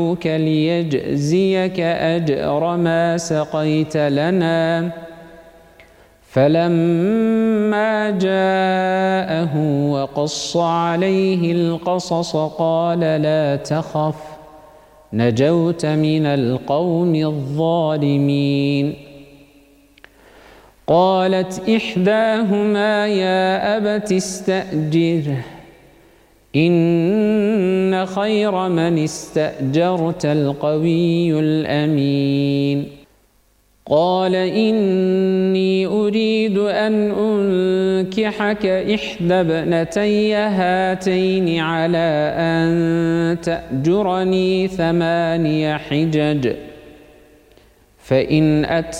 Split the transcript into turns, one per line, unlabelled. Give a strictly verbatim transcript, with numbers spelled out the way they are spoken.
ليجزيك أجر ما سقيت لنا. فلما جاءه وقص عليه القصص قال لا تخف نجوت من القوم الظالمين. قالت إحداهما يا أبت استأجره إن خير من استأجرت القوي الأمين. قال إني أريد أن أنكحك إحدى ابنتي هاتين على أن تأجرني ثماني حجج فإن أتممت